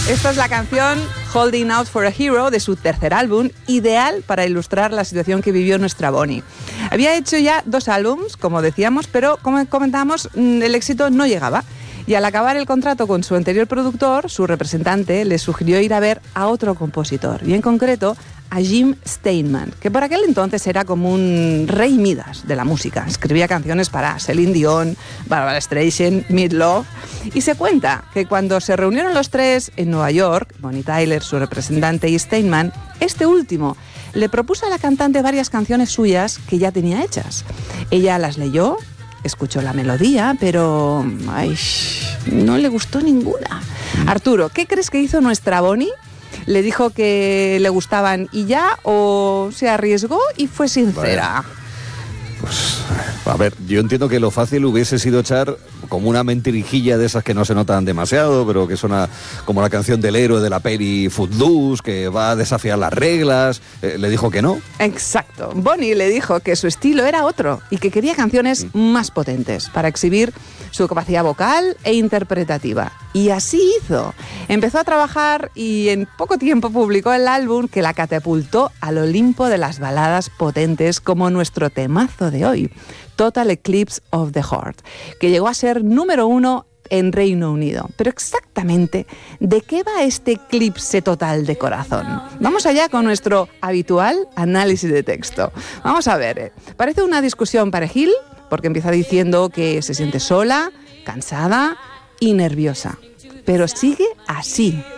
Esta es la canción Holding Out for a Hero de su tercer álbum, ideal para ilustrar la situación que vivió nuestra Bonnie. Había hecho ya 2 álbums, como decíamos, pero como comentábamos, el éxito no llegaba. Y al acabar el contrato con su anterior productor, su representante le sugirió ir a ver a otro compositor, y en concreto a Jim Steinman, que por aquel entonces era como un rey Midas de la música. Escribía canciones para Celine Dion, Barbra Streisand, Meat Loaf, y se cuenta que cuando se reunieron los tres en Nueva York, Bonnie Tyler, su representante, y Steinman, este último le propuso a la cantante varias canciones suyas que ya tenía hechas. Ella las leyó, escuchó la melodía, pero no le gustó ninguna. Arturo, ¿qué crees que hizo nuestra Bonnie? ¿Le dijo que le gustaban y ya, o se arriesgó y fue sincera? Pues, a ver, yo entiendo que lo fácil hubiese sido echar como una mentirijilla de esas que no se notan demasiado, pero que suena como la canción del héroe de la peli Footloose, que va a desafiar las reglas. Le dijo que no. Exacto. Bonnie le dijo que su estilo era otro y que quería canciones más potentes para exhibir su capacidad vocal e interpretativa. Y así hizo. Empezó a trabajar y en poco tiempo publicó el álbum que la catapultó al Olimpo de las baladas potentes, como nuestro temazo de hoy, Total Eclipse of the Heart, que llegó a ser número 1 en Reino Unido. Pero exactamente, ¿de qué va este eclipse total de corazón? Vamos allá con nuestro habitual análisis de texto. Vamos a ver, parece una discusión perejil, porque empieza diciendo que se siente sola, cansada y nerviosa. Pero sigue así.